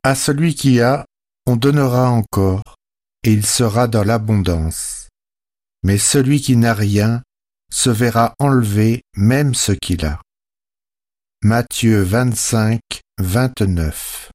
À celui qui a, on donnera encore, et il sera dans l'abondance. Mais celui qui n'a rien se verra enlever même ce qu'il a. Matthieu 25, 29.